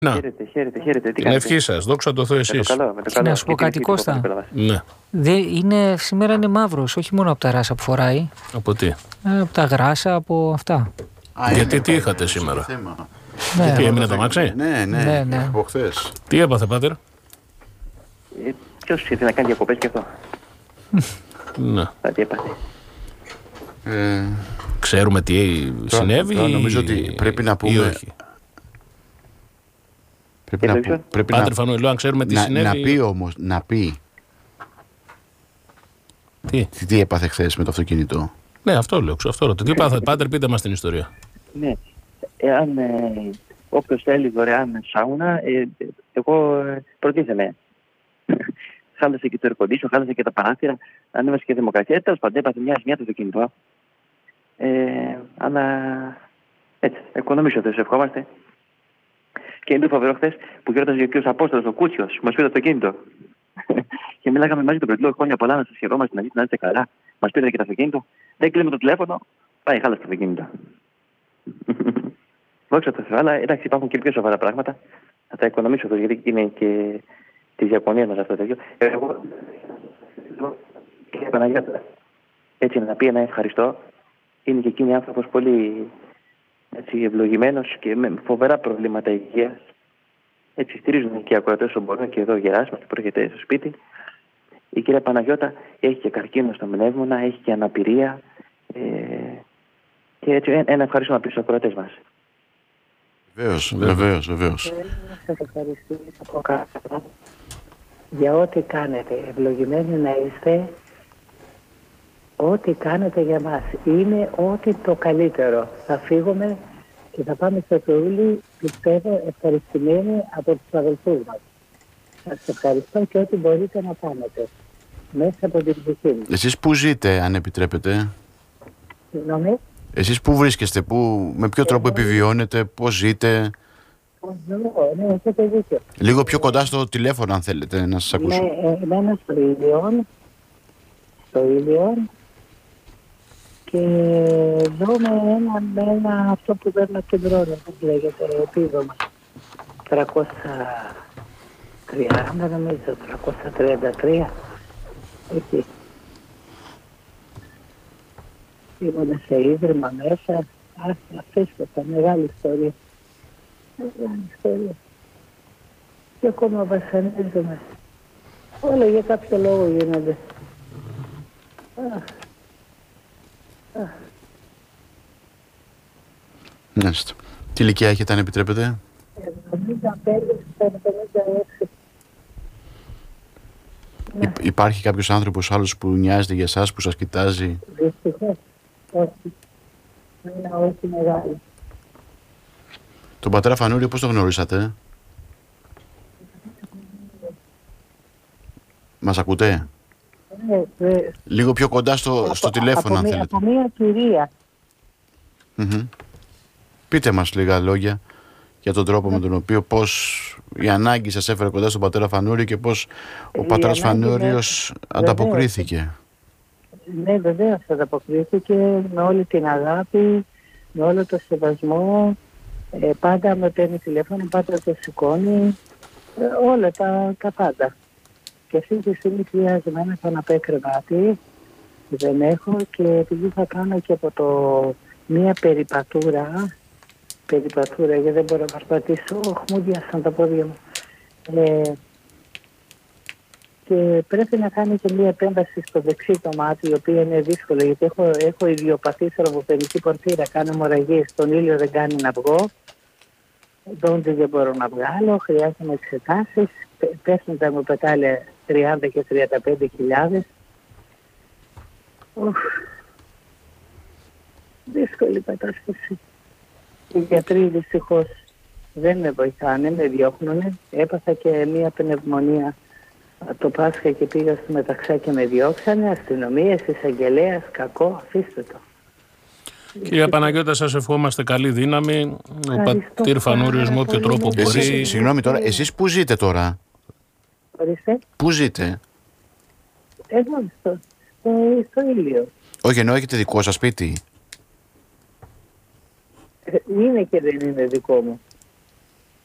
Να. Χαίρετε. Την ευχή σας. Δόξα τω Θεώ εσείς. Να σου πω κάτι, Κώστα. Ναι. Σήμερα είναι μαύρος, όχι μόνο από τα ράσα που φοράει. Από τι? Από τα γράσα, από αυτά. Γιατί τι είχατε σήμερα? Ναι. Τι έμεινε το μάξι? Ναι. Από χθες. Τι έπαθε, πάτερ? Ποιος ήθελε να κάνει διακοπές και αυτό? Ναι. Τι έπαθε? Ξέρουμε τι συνέβη? Νομίζω ότι πρέπει να πούμε. Ή όχι? Πάτερ Φανούελο, αν ξέρουμε τι συνέβη. Να πει όμως, τι έπαθε χθες με το αυτοκίνητο. Ναι, αυτό λέω. Τι έπαθε, Πάτερ, πείτε μας την ιστορία. Ναι, εάν όποιος θέλει δωρεάν σάουνα, εγώ προτίθεμαι. Χάλασε και το air condition, χάλασε και τα παράθυρα, ανέβασε και Δημοκρατία. Τέλος πάντων, έπαθε μια ζημιά το κινητό. Αλλά έτσι, οικονομήσω, δεν σου ευχόμαστε. Και είναι το φοβερό χθες που γιόρταζε ο κ. Απόστολος, ο Κούτσιος, που μας πήρε το αυτοκίνητο. Και μιλάγαμε μαζί τον Πετρελό, χρόνια πολλά να σας χαιρόμαστε, να είστε καλά. Μας πήρε και το αυτοκίνητο. Δεν κλείνουμε το τηλέφωνο, πάει χάλασε το αυτοκίνητο. Δόξα τω Θεώ, αλλά εντάξει, υπάρχουν και πιο σοβαρά πράγματα. Θα τα οικονομήσω εδώ, γιατί είναι και τη διακονία μας αυτό το τέτοιο. Εγώ, κύριε Παναγιώτα, έτσι να πει ένα ευχαριστώ. Είναι και εκείνη άνθρωπος πολύ ευλογημένος και με φοβερά προβλήματα υγείας. Έτσι στηρίζουν και οι ακροατές όσο μπορούν και εδώ Γεράσιμος που έρχεται στο σπίτι. Η κυρία Παναγιώτα έχει και καρκίνο στο πνεύμονα, έχει και αναπηρία. Και έτσι ένα ευχαριστώ να πει στους ακροατές μας. Βεβαίως. Θέλω να σας ευχαριστήσω από κάτω για ό,τι κάνετε. Ευλογημένοι να είστε. Ό,τι κάνετε για μας είναι ό,τι το καλύτερο. Θα φύγουμε και θα πάμε στο Τούλι, πιστεύω, ευχαριστημένοι από τους αδελφούς μας. Σας ευχαριστώ και ό,τι μπορείτε να κάνετε μέσα από την ψυχή μου. Εσείς πού ζείτε, αν επιτρέπετε? Συγγνώμη. Εσείς πού βρίσκεστε, με ποιο τρόπο επιβιώνετε, πώς ζείτε? Ναι, έχετε δίκιο. Λίγο πιο κοντά στο τηλέφωνο, αν θέλετε, να σας ακούσω. Μένω στο Ήλιον και εδώ με ένα αυτό που δεν με κεντρώνει, που λέγεται επίδομα. 330 νομίζω, 333, εκεί. Ήμουν σε ίδρυμα μέσα, αφήστε τα, μεγάλη ιστορία. Και ακόμα βασανίζομαι. Όλα για κάποιο λόγο γίνονται. Μάλιστα. Τι ηλικία έχετε, αν επιτρέπετε? 75-56. Υπάρχει κάποιος άνθρωπος άλλος που νοιάζεται για εσάς, που σας κοιτάζει? Δυστυχώς, όχι. Είναι όχι μεγάλη. Τον πατέρα Φανούρη πώς τον γνωρίσατε? Μας ακούτε? Λίγο πιο κοντά στο τηλέφωνο, αν θέλετε. Από μια κυρία. Πείτε μας λίγα λόγια για τον τρόπο με τον οποίο, πώς η ανάγκη σας έφερε κοντά στον πατέρα Φανούρη και πώς ο πατέρας Φανούριος ανταποκρίθηκε. Ναι, βεβαίως ανταποκρίθηκε με όλη την αγάπη, με όλο το σεβασμό. Πάντα με παίρνει τηλέφωνο, πάντα το σηκώνει, όλα τα πάντα. Και αυτή τη στιγμή χρειάζεται ένα καναπέ κρεβάτι, δεν έχω, και επειδή θα κάνω και από μία περιπατούρα, γιατί δεν μπορώ να περπατήσω, μου διάσαν τα πόδια μου. Και πρέπει να κάνει και μία επέμβαση στο δεξί το μάτι, η οποία είναι δύσκολη, γιατί έχω ιδιοπαθή θερμοπενική πορφύρα, κάνω αιμορραγίες, στον ήλιο δεν κάνει να βγω, δόντι δεν μπορώ να βγάλω, χρειάζομαι εξετάσεις, πέφτουν τα μου πετάλια 30 και 35.000. Δύσκολη κατάσταση. Οι γιατροί δυστυχώς δεν με βοηθάνε, με διώχνουνε. Έπαθα και μία πνευμονία το Πάσχα και πήγα στο Μεταξά και με διώξανε. Αστυνομίες, εισαγγελέας, κακό, αφήστε το. Κυρία Παναγιώτα, σας ευχόμαστε καλή δύναμη. Ο πατήρ Φανούριος με όποιο τρόπο μπορεί. Συγγνώμη τώρα, εσείς πού ζείτε τώρα? Ορίστε. Πού ζείτε? Εγώ στο Ήλιο. Όχι, ενώ έχετε δικό σας σπίτι? Είναι και δεν είναι δικό μου.